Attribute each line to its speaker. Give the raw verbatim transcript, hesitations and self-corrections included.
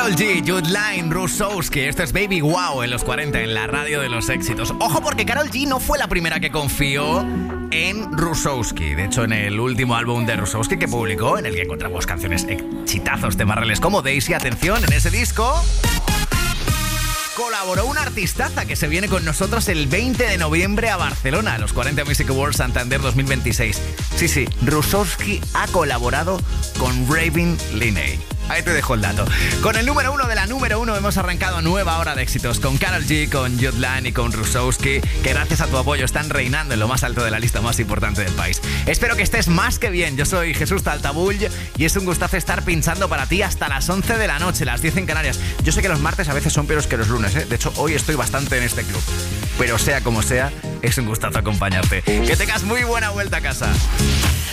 Speaker 1: Karol G, Jude Line, Rusowski. Esto es Baby Wow en los cuarenta, en la radio de los éxitos. Ojo, porque Karol G no fue la primera que confió en Rusowski. De hecho, en el último álbum de Rusowski que publicó, en el que encontramos canciones exitazos de Marreles como Daisy, atención, en ese disco colaboró una artistaza que se viene con nosotros el veinte de noviembre a Barcelona, a los cuarenta Music Awards Santander dos mil veintiséis. Sí, sí, Rusowski ha colaborado con Ravin Linney. Ahí te dejo el dato. Con el número uno de la número uno hemos arrancado nueva hora de éxitos con Karol G, con Jude Line y con Rusowski, que gracias a tu apoyo están reinando en lo más alto de la lista más importante del país. Espero que estés más que bien. Yo soy Jesús Taltabull y es un gustazo estar pinchando para ti hasta las once de la noche, las diez en Canarias. Yo sé que los martes a veces son peores que los lunes, ¿eh? De hecho, hoy estoy bastante en este club. Pero sea como sea, es un gustazo acompañarte. Que tengas muy buena vuelta a casa.